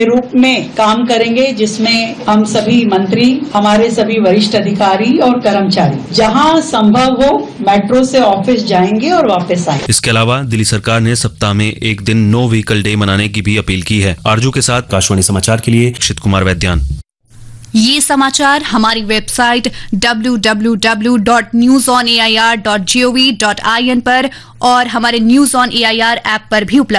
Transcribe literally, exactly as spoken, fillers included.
रूप में काम करेंगे, जिसमें हम सभी मंत्री, हमारे सभी वरिष्ठ अधिकारी और कर्मचारी जहां संभव हो मेट्रो से ऑफिस जाएंगे और वापस आएंगे। इसके अलावा दिल्ली सरकार ने सप्ताह में एक दिन नो व्हीकल डे मनाने की भी अपील की है। आरजू के साथ आकाशवाणी समाचार के लिए अक्षित कुमार वैद्यान। ये समाचार हमारी website W W W dot news on A I R dot G O V dot I N पर और हमारे news on A I R app पर भी उपलब्ध